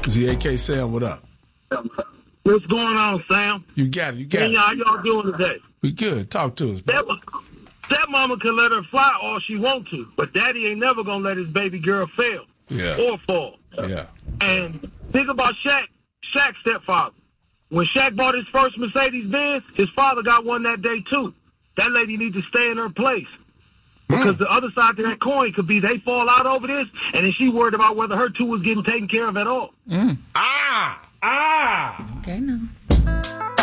ZAK Sam, what up? What's going on, Sam? You got it. How y'all doing today? We good. Talk to us, bro. That mama can let her fly all she want to, but daddy ain't never going to let his baby girl fail or fall. Yeah. And think about Shaq's stepfather. When Shaq bought his first Mercedes-Benz, his father got one that day, too. That lady needs to stay in her place. Because the other side to that coin could be they fall out over this, and then she worried about whether her two was getting taken care of at all. Okay, now.